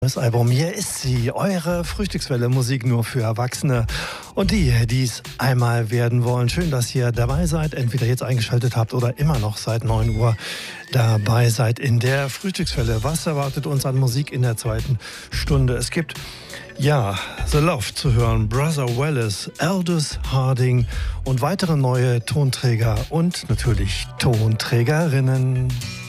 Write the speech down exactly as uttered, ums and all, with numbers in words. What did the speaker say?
Das Album, hier ist sie, eure Frühstückswelle, Musik nur für Erwachsene und die, die es einmal werden wollen. Schön, dass ihr dabei seid, entweder jetzt eingeschaltet habt oder immer noch seit neun Uhr dabei seid in der Frühstückswelle. Was erwartet uns an Musik in der zweiten Stunde? Es gibt, ja, The Love zu hören, Brother Wallace, Aldous Harding und weitere neue Tonträger und natürlich Tonträgerinnen.